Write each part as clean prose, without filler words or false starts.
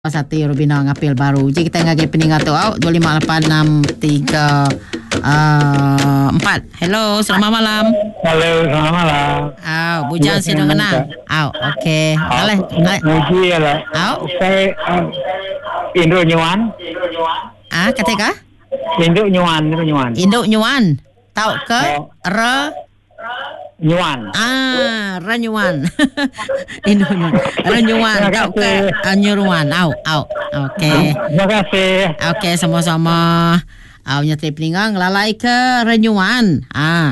Satu Rubina ngapil baru. Jadi kita ngagai peningat tu. 258634. Hello, selamat malam. Halo, selamat malam. Bujang sidang kenang. Okey. Muji lah. Saya Induk Nyuan. Ketika? Induk Nyuan. Induk Nyuan. Tahu ke? Nyuan. Renyuan. Induk Nyuan. Renyuan. Tahu ke? Nyuruan. Okey. Terima kasih. Okey, sama-sama. Nyatri peningang lalai ke Renyuan.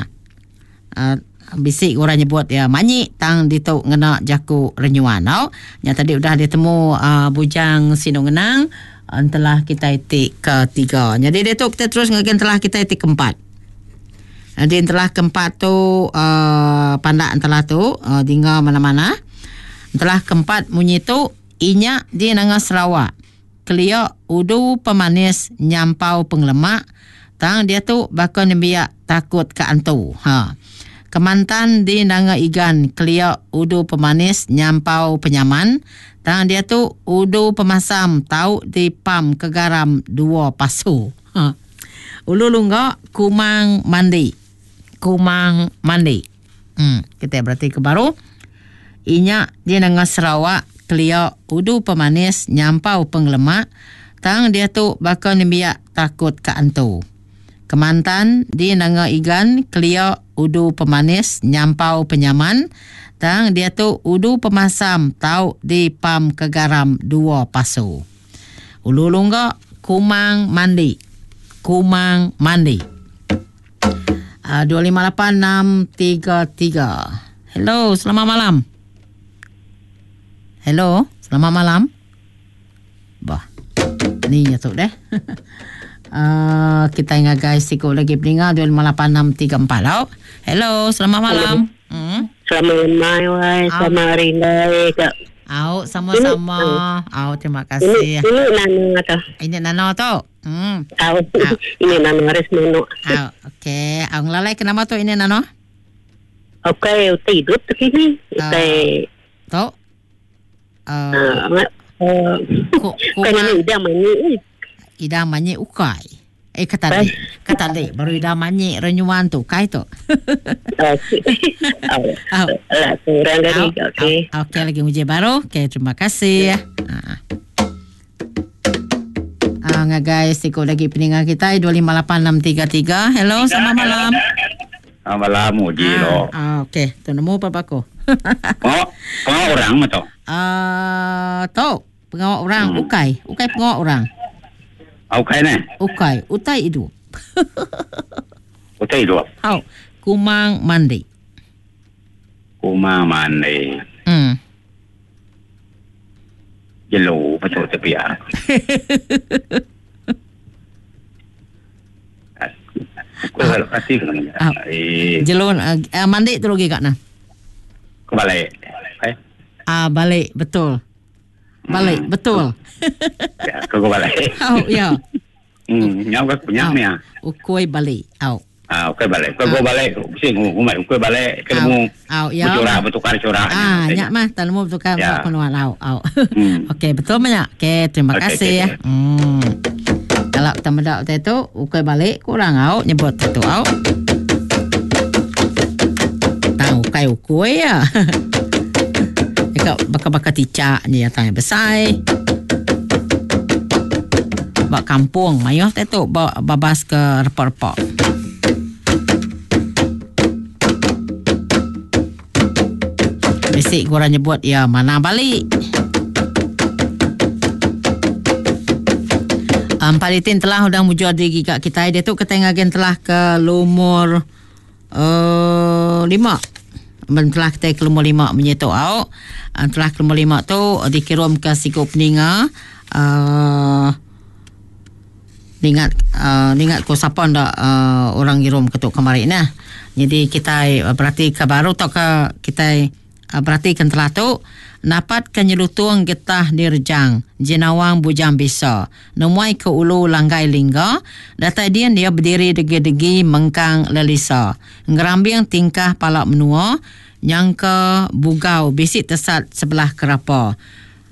Bisik orang nyebut ya manyi tang dituk ngena jaku Renyuan. Nya tadi udah ditemu bujang Sinong Ngenang telah kita itik ketiga. Jadi dia tu kita terus ngagen telah kita itik keempat. Jadi telah keempat tu pandak telah tu tinggal mana-mana. Telah keempat munyi tu inya di nanga Sarawak. Kelia udu pemanis nyampau penglemak. Tang dia tu bakal nembiak takut ke antu. Kemantan di nanga igan kelia udu pemanis nyampau penyaman. Tang dia tu udu pemasam tahu di pam ke garam 2 pasu. Ulu lungga kumang mandi. Kita berarti ke baru. Inya dia nanga Sarawak kelia udu pemanis nyampau penglemak. Tang dia tu bakal nembiak takut ke antu. Kemantan di nanga igan kelia udu pemanis nyampau penyaman. Tang dia tu udu pemasam tahu di pam ke garam 2 pasu. Ulu lungga kumang mandi. 258633. Hello, selamat malam. Hello, selamat malam. Bah, ni nyatuk deh. Kita ingat guys, sikut lagi peningat 258634. Hello, selamat malam. Selamat malam, selamat hari raya kak. Sama-sama. Terima kasih. Ini Nano atau? Ini Nano tu. Ini Nano Resmono. Okey. Ngelalai kenapa tu ini Nano? Okey, tidur tu kini. Tu? Kena idam ni. Idam manyi ukai. Kata le baru idam manyi Renyuan tu kai tu. Kurang dari okey. Okey, lagi muji baru. Okey, terima kasih. Guys, ikut lagi peningat kita 258633. Hello, selamat malam. Selamat malam, Muji lo. Okey, tu nemu apa aku? Pengawal orang atau? Tahu pengawal orang ukai pengawal orang. Ukai ni? Utai itu. Utai itu. Kumang mandi. Jelo betul tapi ya. Kalau pasti kan. Jelon mandi tu lagi kat na. Balik. Balik betul. Balik betul. Ya, kau balik. Ya. Nyau kau punya ni ah. Ukoi balik. Ukoi balik. Kau balik. Sing ukoi balik. Kamu bertukar corak. Nyak mah tanmu bertukar penuan Okey, betul banyak. Okey, terima kasih ya. Kalau kita mendak tu ukoi balik kurang nyebut tu tahu kai ukoi ya. Bakal ticak ni datang besar. Bak kampung mayah tu babas ke repot-repot. Bisik korang nyebut ya mana balik. Palitin telah udang mujur diri kat kita. Dia tu ketengagen telah ke lumur 5. Telah kita ke lumur 5 menyetuk telah ke lumur 5 tu dikirim ke Sikop Peninga. Ingat ko siapa ndak orang kirim ketuk kemarin nah. Jadi kita berarti ke baru atau ke kita berarti kan telah tu napat kenyelutung getah dirjang jenawang bujang bisa nemuai ke ulu langgai lingga data dia berdiri degi-degi mengkang lelisa ngerambing tingkah palak menua nyangka bugau bisik tesat sebelah kerapa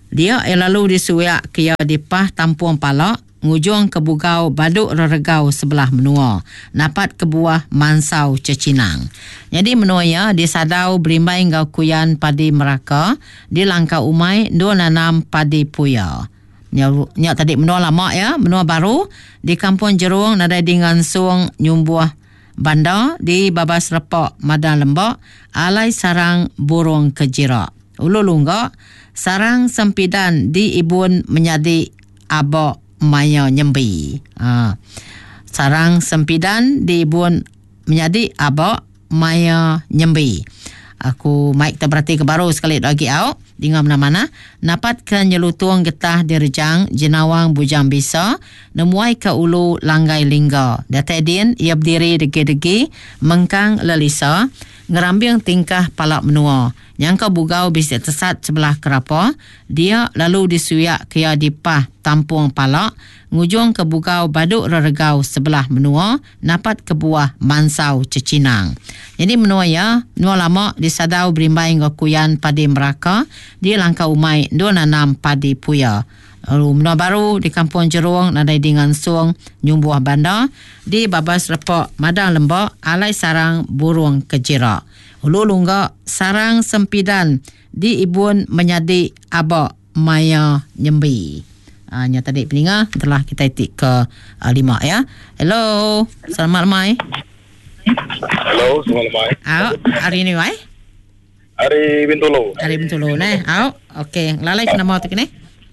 Dia lalu disuyak kia dipah Tampuang Palak, ngujung ke Bugau Baduk Reregau sebelah menua, napat ke buah Mansau Cecinang. Jadi menua ya di Sadau Berimbai ngau kuyan padi Meraka, di Langkau Umai dua nanam padi puya. Nyak tadi menua lama ya, menua baru di Kampung Jerung nadai dengan suang nyumbuah Bandar di Babas Repok Madan Lembak, alai sarang burung kejirak. Ulu Lunggak, sarang sempidan di Ibun menyadi abak maya nyembi. Sarang sempidan di Ibun menyadi abak maya nyembi. Aku Mike terberhati ke baru sekali lagi au dengan mana-mana napat ke nyelutuang getah di Rejang Jenawang Bujang Bisa nemuai ke ulu Langgai Lingga datadin ia berdiri degi-degi mengkang lelisa ngerambiang tingkah palak menua nyangka bugau bisik tesat sebelah kerapa dia lalu disuyak kia dipah Tampuang Palak ngujung ke Bugau Baduk Reregau sebelah menua napat ke buah Mansau Cecinang. Jadi menua ya, menua lama di Sadau Berimbai ngokuyan padi Meraka di Langkau Umai dua nanam padi puya. Lalu menua baru di Kampung Jerung nadai dengan suang nyumbuah Bandar di Babas Repok Madang Lembak alai sarang burung kejirak. Ulu Lunggak sarang sempidan di Ibun menyadi abak maya nyembi. Nya tadi peninga telah kita itik ke 5 ya. Hello, selamat mai. Hello, selamat mai. Hari ni wai? Hari Bintulu. Hari Bintulu ne. Okey, lalai kena mau tu kene.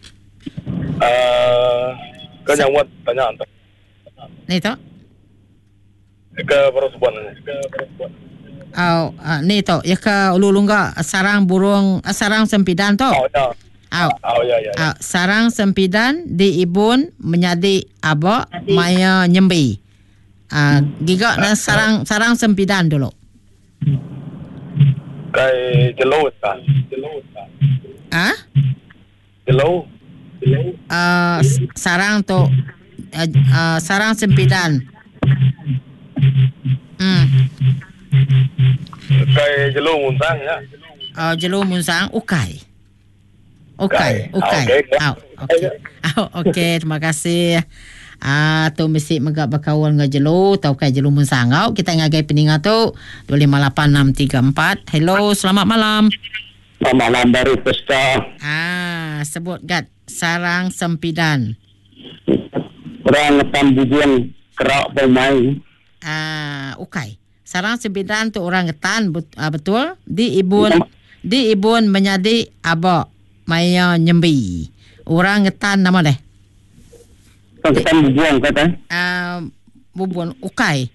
Kan yang buat tanya antar. Ni tu. Ke persebuan. Ni tu ya ke Ulu Lunggak sarang burung sarang sempidan tu. Ya. Ya. Sarang sempidan di Ibun menyadi abak maya nyembi. Gigak na sarang sempidan dulu. Kai jelo kan. Jelo. Sarang tu sarang sempidan. Kai jelo muntang ya. Jelo munsang ukai. Okey. Terima kasih. Tu mesti megak berkawan dengan jelu, tau kai jelu mensangau. Kita ngagai peningat tu 258634. Hello, selamat malam. Selamat malam dari Pesta. Sebut gat sarang sempidan. Orang ngetan bubuan kerak bermain. Okay. Sarang sempidan tu orang ngetan betul di Ibun menyadi abak maya nyembi. Orang ngetan nama deh. Ngetan bubuan kata? Bubuan ukai.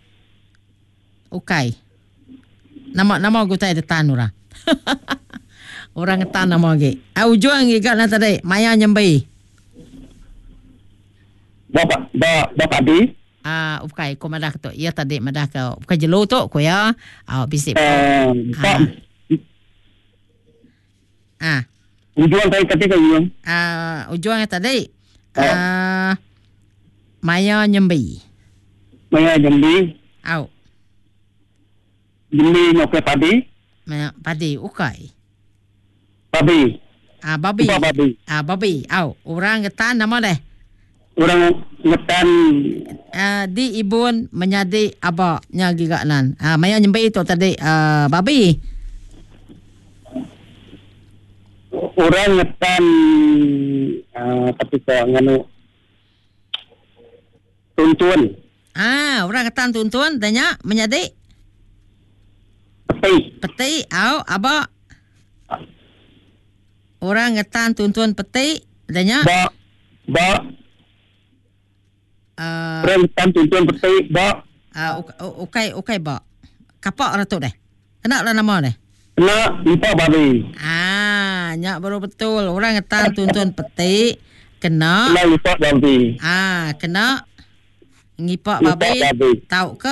Nama gutai detan orang. Orang ngetan nama lagi. Ujung gigat na tadi maya nyembi. Bapak di? Ukai ko madah tu. Ya tadi madah ka ukai jelo tu ko ya. Bisip. Ujung tadi ketika ujung. Ujung tadi maya nyembi. Maya nyembi. Nyembi noke padi. Padi ukai. Babi. Babi. Orang ngetan nama deh. Orang ngetan di Ibun menyadi abaknya gigaknan. Maya nyembi itu tadi babi. Orang ngetan ketika nganu tuntun. Orang ngetan tuntun tanya menyadi peti. Abak. Orang ngetan tuntun peti tanya orang ngetan tuntun peti ukai bak. Kapak ratu deh. Kena lah nama deh. Kena lipat babi. Nyak baru betul. Orang ngetan tuntun peti kena lipat babi. Kena ngipak babi. Tahu ke?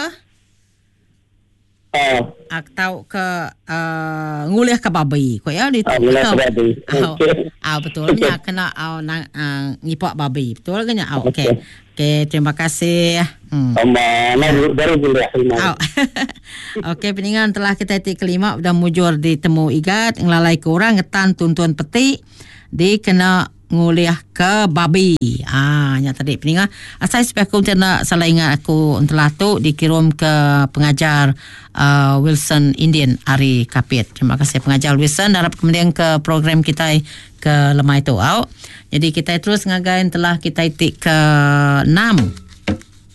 Tahu ke ngulih ke babi. Kau ya itu. Ngulih ke babi. Betul. Nyak kena ngipak babi. Betul ke nyak? Okey, terima kasih. Baru boleh. Okey, peningan telah kita itik kelima sudah mujur ditemu igat ngelalai ke orang ngetan tuntun peti kena nguliah ke babi. Nya tadi peningat. Asal supaya aku nak salah ingat aku telah tu dikirim ke pengajar Wilson Indian Ari Kapit. Terima kasih pengajar Wilson. Harap kemudian ke program kita ke lemah itu. Jadi kita terus ngagain telah kita itik ke 6.